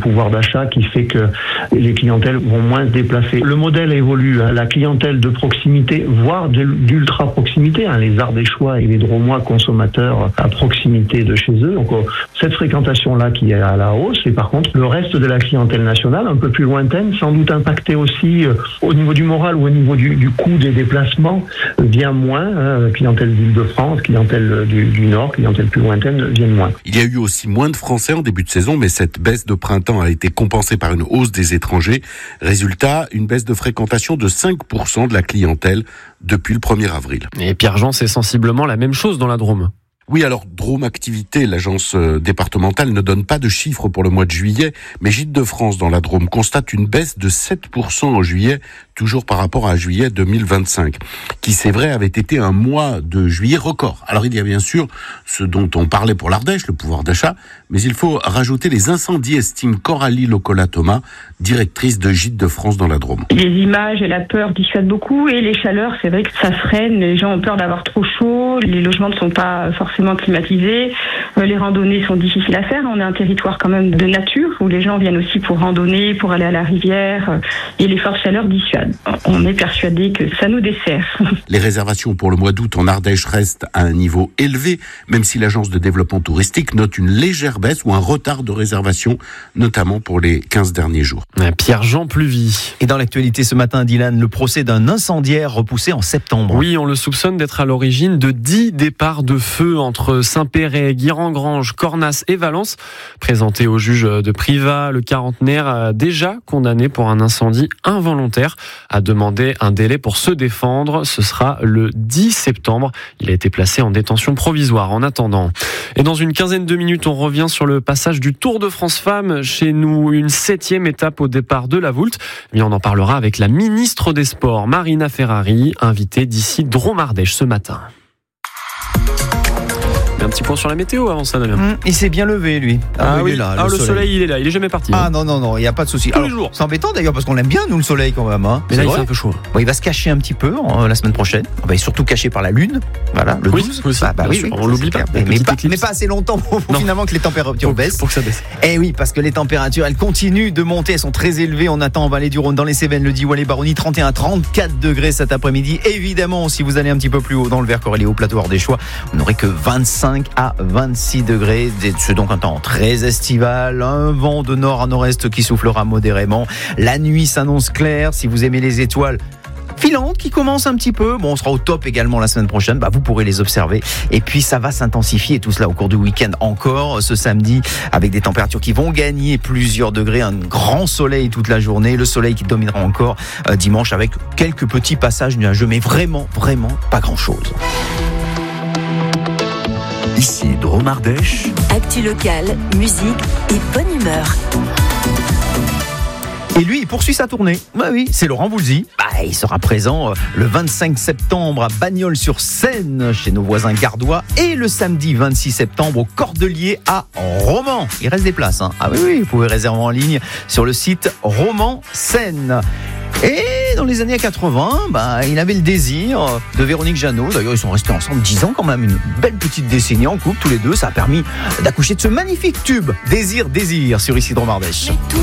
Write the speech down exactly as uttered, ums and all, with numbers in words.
pouvoir d'achat qui fait que les clientèles vont moins se déplacer. Le modèle évolue, hein. La clientèle de proximité, voire d'ultra proximité, hein, les Ardéchois et les Dromois consommateurs à proximité de chez eux. Donc cette fréquentation-là qui est à la hausse, et par contre le reste de la clientèle nationale, un peu plus lointaine, sans doute impactée aussi euh, au niveau du moral ou au niveau du, du coût des déplacements, euh, vient moins. Hein, clientèle d'Île-de-France, clientèle du, du Nord, clientèle plus lointaine, viennent moins. Il y a eu aussi moins de Français en début de saison, mais cette baisse de printemps a été compensée par une hausse des étrangers. Résultat, une baisse de fréquentation de cinq pour cent de la clientèle depuis le premier avril. Et Pierre-Jean, c'est sensiblement la même chose dans la Drôme. Oui, alors Drôme Activité, l'agence départementale, ne donne pas de chiffres pour le mois de juillet, mais Gîtes de France dans la Drôme constate une baisse de sept pour cent en juillet, toujours par rapport à juillet deux mille vingt-cinq, qui c'est vrai avait été un mois de juillet record. Alors il y a bien sûr ce dont on parlait pour l'Ardèche, le pouvoir d'achat, mais il faut rajouter les incendies, estime Coralie Locola-Thomas, directrice de Gîtes de France dans la Drôme. Les images et la peur dissuadent beaucoup, et les chaleurs, c'est vrai que ça freine, les gens ont peur d'avoir trop chaud, les logements ne sont pas forcément climatisés, les randonnées sont difficiles à faire, on est un territoire quand même de nature, où les gens viennent aussi pour randonner, pour aller à la rivière, et les fortes chaleurs dissuadent. On est persuadé que ça nous dessert. Les réservations pour le mois d'août en Ardèche restent à un niveau élevé, même si l'agence de développement touristique note une légère baisse ou un retard de réservation, notamment pour les quinze derniers jours. Pierre-Jean Pluvy. Et dans l'actualité ce matin, Dylan, le procès d'un incendiaire repoussé en septembre. Oui, on le soupçonne d'être à l'origine de dix départs de feu entre Saint-Péret, Guirangrange, Cornas et Valence. Présenté au juge de Privas, le quarantenaire a déjà condamné pour un incendie involontaire, a demandé un délai pour se défendre. Ce sera le dix septembre. Il a été placé en détention provisoire en attendant. Et dans une quinzaine de minutes, on revient sur le passage du Tour de France Femmes. Chez nous, une septième étape au départ de la Voulte. Mais on en parlera avec la ministre des Sports, Marina Ferrari, invitée d'ici Drôme-Ardèche ce matin. Un petit point sur la météo avant ça, Damien. Mmh, il s'est bien levé, lui. Ah, ah oui, il est là, ah, le, le soleil. soleil, il est là, il est jamais parti. Ah hein. non, non, non, il n'y a pas de souci. Tous Alors, les jours. C'est embêtant d'ailleurs parce qu'on l'aime bien, nous, le soleil quand même. Hein. Mais c'est là, il vrai. fait un peu chaud. Bon, il va se cacher un petit peu euh, la semaine prochaine. Il va surtout caché par la lune. Voilà, le oui, douze. Aussi, bah, bah, oui, oui, on l'oublie pas. Mais, mais, pas mais pas assez longtemps pour, pour finalement que les températures pour, baissent. Pour que ça baisse. Eh oui, parce que les températures, elles continuent de monter. Elles sont très élevées. On attend en Vallée du Rhône, dans les Cévennes, le Diois, les Baronnies, trente et un, trente-quatre degrés cet après-midi. Évidemment, si vous allez un petit peu plus haut dans le Vercors et les hauts plateaux ardéchois, vous n'aurez que vingt-cinq à vingt-six degrés. C'est donc un temps très estival, un vent de nord à nord-est qui soufflera modérément. La nuit s'annonce claire, si vous aimez les étoiles filantes qui commencent un petit peu. Bon, on sera au top également la semaine prochaine, bah, vous pourrez les observer. Et puis ça va s'intensifier, tout cela au cours du week-end encore, ce samedi, avec des températures qui vont gagner plusieurs degrés, un grand soleil toute la journée, le soleil qui dominera encore euh, dimanche avec quelques petits passages nuageux, mais vraiment, vraiment pas grand-chose. Ici, Drôme-Ardèche. Actu locale, musique et bonne humeur. Et lui, il poursuit sa tournée. Bah oui, c'est Laurent Voulzy. Bah, il sera présent le vingt-cinq septembre à Bagnols-sur-Seine, chez nos voisins gardois, et le samedi vingt-six septembre au Cordelier à Romans. Il reste des places. Hein. Ah oui, oui, vous pouvez réserver en ligne sur le site Romans Seine. Et dans les années quatre-vingts, bah, il avait le désir de Véronique Jeannot. D'ailleurs, ils sont restés ensemble dix ans quand même, une belle petite décennie en couple, tous les deux. Ça a permis d'accoucher de ce magnifique tube, Désir, Désir, sur Ici Drôme-Ardèche.